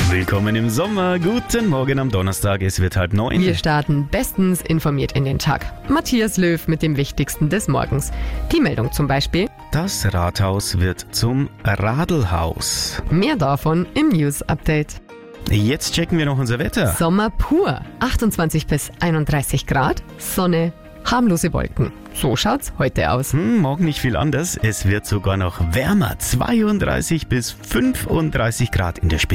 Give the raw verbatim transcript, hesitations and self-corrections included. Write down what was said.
Willkommen im Sommer. Guten Morgen am Donnerstag. Es wird halb neun. Wir starten bestens informiert in den Tag. Matthias Löw mit dem Wichtigsten des Morgens. Die Meldung zum Beispiel. Das Rathaus wird zum Radelhaus. Mehr davon im News-Update. Jetzt checken wir noch unser Wetter. Sommer pur. achtundzwanzig bis einunddreißig Grad. Sonne. Harmlose Wolken. So schaut's heute aus. Hm, morgen nicht viel anders. Es wird sogar noch wärmer. zweiunddreißig bis fünfunddreißig Grad in der Spitze.